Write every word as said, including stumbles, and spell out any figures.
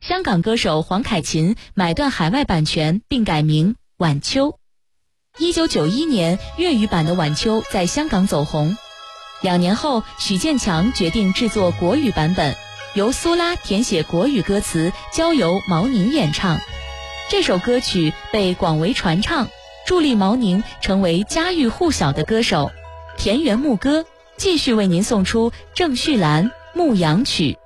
香港歌手黄凯芹买断海外版权并改名晚秋。一九九一年，粤语版的晚秋在香港走红。两年后，许建强决定制作国语版本，由苏拉填写国语歌词，交由毛宁演唱。这首歌曲被广为传唱，助力毛宁成为家喻户晓的歌手。田园牧歌继续为您送出郑绪岚《牧羊曲》。